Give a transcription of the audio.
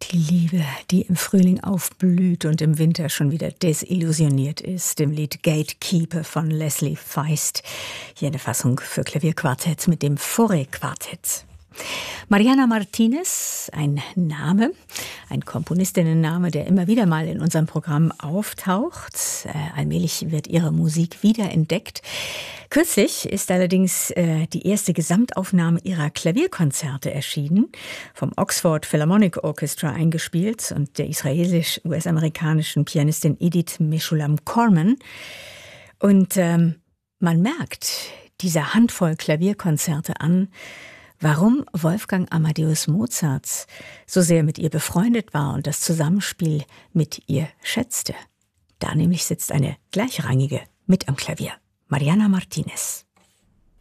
Die Liebe, die im Frühling aufblüht und im Winter schon wieder desillusioniert ist, im Lied Gatekeeper von Leslie Feist. Hier eine Fassung für Klavierquartett mit dem Fauré-Quartett. Mariana Martinez, ein Name, ein Komponistinnenname, der immer wieder mal in unserem Programm auftaucht. Allmählich wird ihre Musik wiederentdeckt. Kürzlich ist allerdings die erste Gesamtaufnahme ihrer Klavierkonzerte erschienen, vom Oxford Philharmonic Orchestra eingespielt und der israelisch-US-amerikanischen Pianistin Edith Meshulam Corman. Und man merkt dieser Handvoll Klavierkonzerte an, warum Wolfgang Amadeus Mozart so sehr mit ihr befreundet war und das Zusammenspiel mit ihr schätzte. Da nämlich sitzt eine Gleichrangige mit am Klavier, Mariana Martinez.